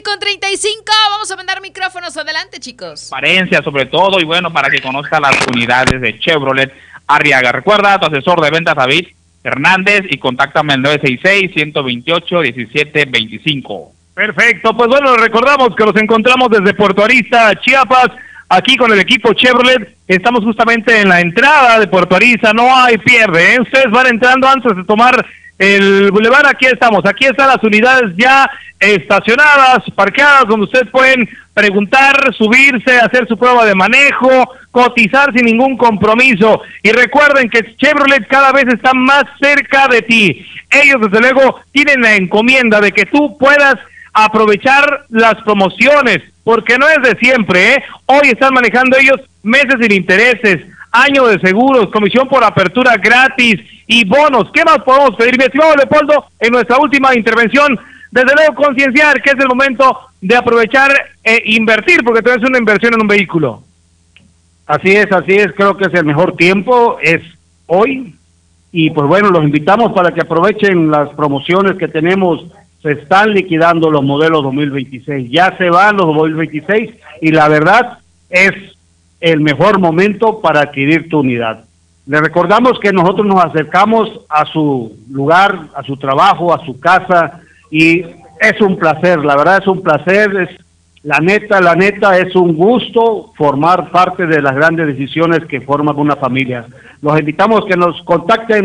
Con 35, vamos a mandar micrófonos adelante, chicos. Transparencia sobre todo, y bueno, para que conozca las unidades de Chevrolet Arriaga. Recuerda, tu asesor de ventas David Hernández, y contáctame al 966-128-1725. Perfecto, pues bueno, recordamos que nos encontramos desde Puerto Arista, Chiapas, aquí con el equipo Chevrolet. Estamos justamente en la entrada de Puerto Arista, no hay pierde, ¿eh? Ustedes van entrando antes de tomar el bulevar. Aquí estamos, aquí están las unidades ya estacionadas, parqueadas, donde ustedes pueden preguntar, subirse, hacer su prueba de manejo, cotizar sin ningún compromiso. Y recuerden que Chevrolet cada vez está más cerca de ti. Ellos desde luego tienen la encomienda de que tú puedas aprovechar las promociones, porque no es de siempre, ¿eh? Hoy están manejando ellos meses sin intereses, año de seguros, comisión por apertura gratis y bonos. ¿Qué más podemos pedir, mi estimado Leopoldo, en nuestra última intervención? Desde luego concienciar que es el momento de aprovechar e invertir, porque tú es una inversión en un vehículo. Así es, creo que es el mejor tiempo, es hoy, y pues bueno, los invitamos para que aprovechen las promociones que tenemos. Se están liquidando los modelos 2026, ya se van los 2026, y la verdad es el mejor momento para adquirir tu unidad. Le recordamos que nosotros nos acercamos a su lugar, a su trabajo, a su casa, y es un placer, la verdad es un placer, es la neta es un gusto formar parte de las grandes decisiones que forman una familia. Los invitamos que nos contacten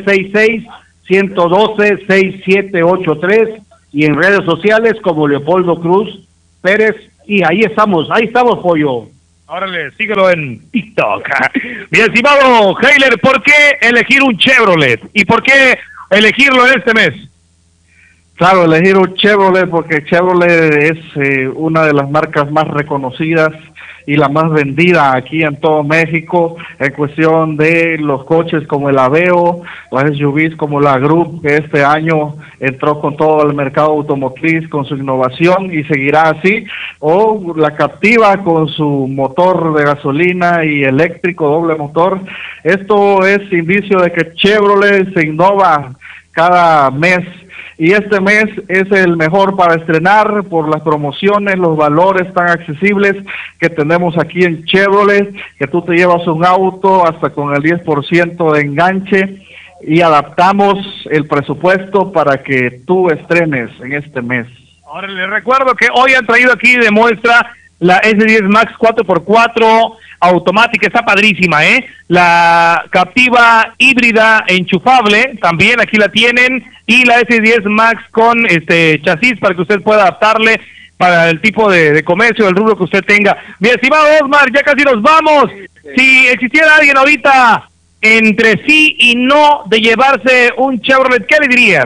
966-112-6783 y en redes sociales como Leopoldo Cruz Pérez, y ahí estamos, pollo. Órale, síguelo en TikTok. Mi estimado Heiler, ¿por qué elegir un Chevrolet? ¿Y por qué elegirlo en este mes? Claro, elegir un Chevrolet porque Chevrolet es una de las marcas más reconocidas y la más vendida aquí en todo México en cuestión de los coches como el Aveo, las SUVs como la Group, que este año entró con todo el mercado automotriz con su innovación y seguirá así, o la Captiva con su motor de gasolina y eléctrico doble motor. Esto es indicio de que Chevrolet se innova cada mes, y este mes es el mejor para estrenar por las promociones, los valores tan accesibles que tenemos aquí en Chevrolet, que tú te llevas un auto hasta con el 10% de enganche, y adaptamos el presupuesto para que tú estrenes en este mes. Ahora les recuerdo que hoy han traído aquí de muestra la S10 Max 4x4 automática, está padrísima, ¿eh? La Captiva híbrida enchufable, también aquí la tienen, y la S10 Max con chasis para que usted pueda adaptarle para el tipo de comercio, el rubro que usted tenga. Mi estimado Osmar, ya casi nos vamos. Si existiera alguien ahorita entre sí y no de llevarse un Chevrolet, ¿qué le dirías?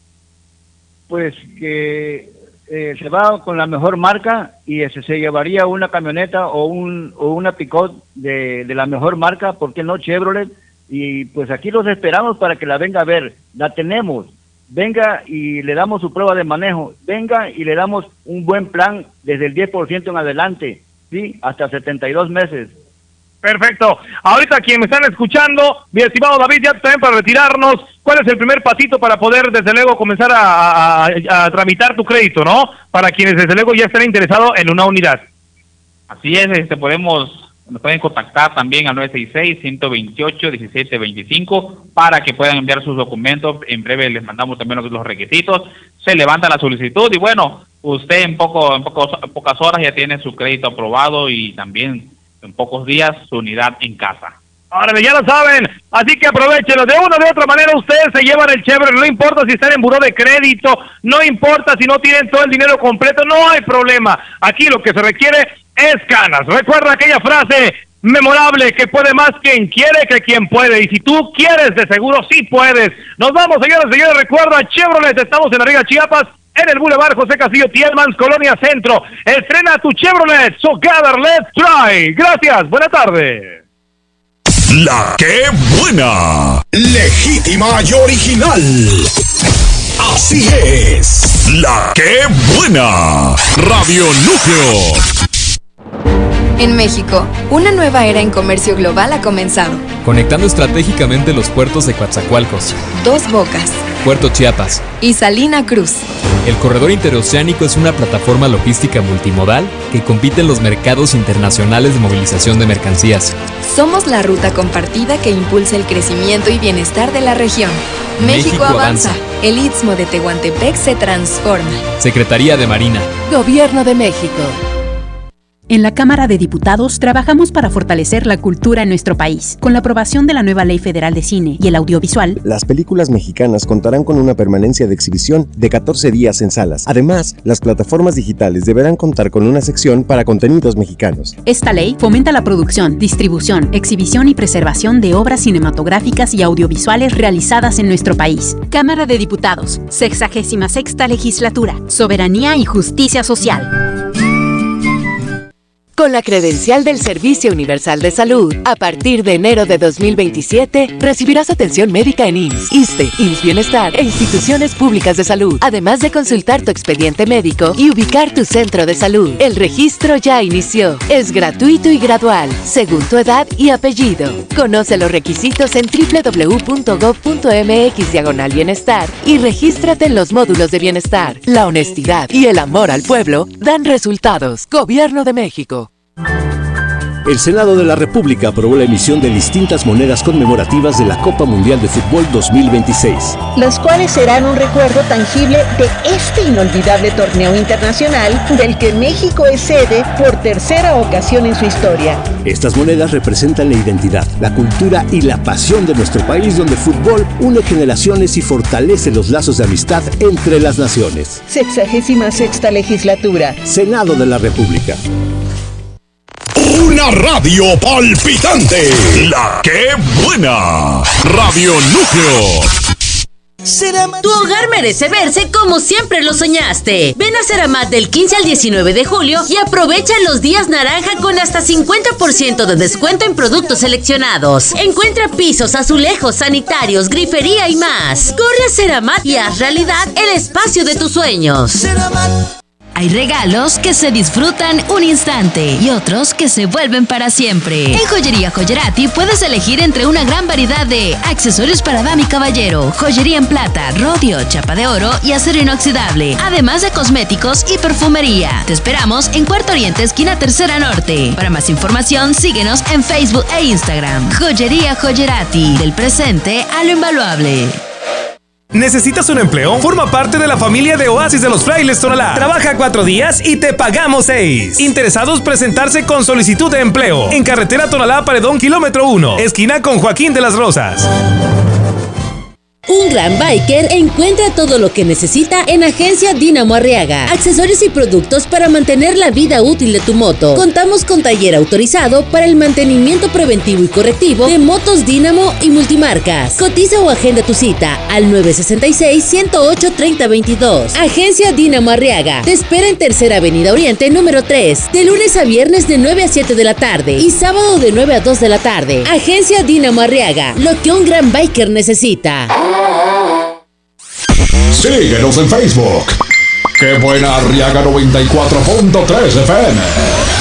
Pues que se va con la mejor marca y se llevaría una camioneta o una pick-up de la mejor marca, ¿por qué no Chevrolet? Y pues aquí los esperamos para que la venga a ver, la tenemos, venga y le damos su prueba de manejo, venga y le damos un buen plan desde el 10% en adelante, ¿sí? Hasta 72 meses. Perfecto. Ahorita quien me están escuchando, mi estimado David, ya también para retirarnos, ¿cuál es el primer pasito para poder, desde luego, comenzar a tramitar tu crédito, ¿no? Para quienes, desde luego, ya estén interesados en una unidad. Así es, nos pueden contactar también al 966-128-1725 para que puedan enviar sus documentos. En breve les mandamos también los requisitos. Se levanta la solicitud y bueno, usted en pocas horas ya tiene su crédito aprobado y también en pocos días su unidad en casa. Ahora ya lo saben, así que aprovechenlo. De una o de otra manera ustedes se llevan el Chevrolet, no importa si están en buró de crédito, no importa si no tienen todo el dinero completo, no hay problema. Aquí lo que se requiere es ganas. Recuerda aquella frase memorable que puede más quien quiere que quien puede, y si tú quieres, de seguro sí puedes. Nos vamos, señores, recuerda, Chevrolet, estamos en Arriaga, Chiapas, en el Boulevard José Castillo Tielmans, Colonia Centro. Estrena tu Chevrolet, so gather, let's try. Gracias, buena tarde. La que buena, legítima y original. Así es, la que buena, Radio Núcleo. En México, una nueva era en comercio global ha comenzado. Conectando estratégicamente los puertos de Coatzacoalcos, Dos Bocas, Puerto Chiapas y Salina Cruz. El corredor interoceánico es una plataforma logística multimodal que compite en los mercados internacionales de movilización de mercancías. Somos la ruta compartida que impulsa el crecimiento y bienestar de la región. México avanza. El Istmo de Tehuantepec se transforma. Secretaría de Marina. Gobierno de México. En la Cámara de Diputados trabajamos para fortalecer la cultura en nuestro país. Con la aprobación de la nueva Ley Federal de Cine y el Audiovisual, las películas mexicanas contarán con una permanencia de exhibición de 14 días en salas. Además, las plataformas digitales deberán contar con una sección para contenidos mexicanos. Esta ley fomenta la producción, distribución, exhibición y preservación de obras cinematográficas y audiovisuales realizadas en nuestro país. Cámara de Diputados, 66ª Legislatura, Soberanía y Justicia Social. Con la credencial del Servicio Universal de Salud, a partir de enero de 2027, recibirás atención médica en IMSS, ISSSTE, IMSS Bienestar e instituciones públicas de salud, además de consultar tu expediente médico y ubicar tu centro de salud. El registro ya inició. Es gratuito y gradual, según tu edad y apellido. Conoce los requisitos en www.gov.mx/bienestar y regístrate en los módulos de bienestar. La honestidad y el amor al pueblo dan resultados. Gobierno de México. El Senado de la República aprobó la emisión de distintas monedas conmemorativas de la Copa Mundial de Fútbol 2026. Las cuales serán un recuerdo tangible de este inolvidable torneo internacional del que México es sede por tercera ocasión en su historia. Estas monedas representan la identidad, la cultura y la pasión de nuestro país, donde el fútbol une generaciones y fortalece los lazos de amistad entre las naciones. 66ª Legislatura. Senado de la República. Una radio palpitante. La que buena. Radio Núcleo. Tu hogar merece verse como siempre lo soñaste. Ven a Ceramat del 15 al 19 de julio y aprovecha los días naranja con hasta 50% de descuento en productos seleccionados. Encuentra pisos, azulejos, sanitarios, grifería y más. Corre a Ceramat y haz realidad el espacio de tus sueños. Hay regalos que se disfrutan un instante y otros que se vuelven para siempre. En Joyería Joyerati puedes elegir entre una gran variedad de accesorios para dama y caballero, joyería en plata, rodio, chapa de oro y acero inoxidable, además de cosméticos y perfumería. Te esperamos en Cuarto Oriente, esquina Tercera Norte. Para más información, síguenos en Facebook e Instagram. Joyería Joyerati, del presente a lo invaluable. ¿Necesitas un empleo? Forma parte de la familia de Oasis de los Frailes Tonalá. Trabaja 4 días y te pagamos 6. Interesados presentarse con solicitud de empleo. En carretera Tonalá Paredón, kilómetro 1, esquina con Joaquín de las Rosas. Un gran biker encuentra todo lo que necesita en Agencia Dínamo Arriaga. Accesorios y productos para mantener la vida útil de tu moto. Contamos con taller autorizado para el mantenimiento preventivo y correctivo de motos Dínamo y multimarcas. Cotiza o agenda tu cita al 966-108-3022. Agencia Dínamo Arriaga. Te espera en Tercera Avenida Oriente, número 3. De lunes a viernes de 9 a 7 de la tarde y sábado de 9 a 2 de la tarde. Agencia Dínamo Arriaga. Lo que un gran biker necesita. Síguenos en Facebook. Qué buena Arriaga 94.3 FM.